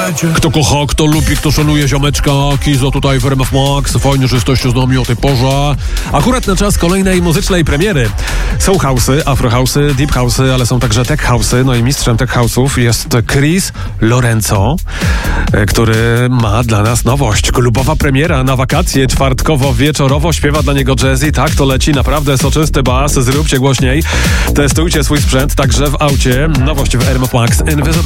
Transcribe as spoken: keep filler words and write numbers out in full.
Kto kocha, kto lubi, kto szanuje ziomeczka, Kizo tutaj w R M F Max. Fajnie, że jesteście z nami o tej porze. Akurat na czas kolejnej muzycznej premiery. Są house'y, afro house'y, deep house'y, ale są także tech house'y. No i mistrzem tech house'ów jest Chris Lorenzo, który ma dla nas nowość. Klubowa premiera na wakacje, czwartkowo-wieczorowo. Śpiewa dla niego Jazzy. Tak, to leci naprawdę soczysty bas. Zróbcie głośniej. Testujcie swój sprzęt także w aucie. Nowość w R M F Max Invisible.